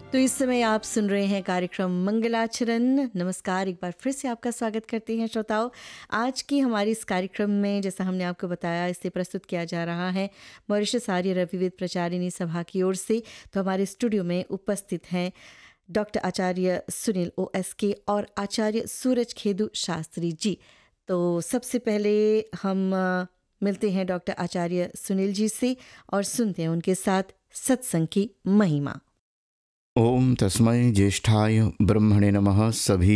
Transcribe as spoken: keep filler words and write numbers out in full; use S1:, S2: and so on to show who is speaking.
S1: तो इस समय आप सुन रहे हैं कार्यक्रम मंगलाचरण। नमस्कार, एक बार फिर से आपका स्वागत करते हैं श्रोताओं। आज की हमारी इस कार्यक्रम में, जैसा हमने आपको बताया, इसे प्रस्तुत किया जा रहा है मॉरिशस आर्य रविविद प्रचारिणी सभा की ओर से। तो हमारे स्टूडियो में उपस्थित हैं डॉक्टर आचार्य सुनील ओ एस के और आचार्य सूरज खेदू शास्त्री जी। तो सबसे पहले हम अ, मिलते हैं डॉक्टर आचार्य सुनील जी से और सुनते हैं उनके साथ सत्संग की महिमा।
S2: ओम तस्मै ज्येष्ठाय ब्रह्मणे नमः। सभी